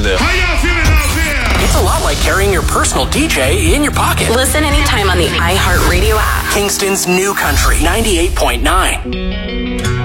there. How y'all feeling out there? It's a lot like carrying your personal DJ in your pocket. Listen anytime on the iHeartRadio app. Kingston's New Country 98.9.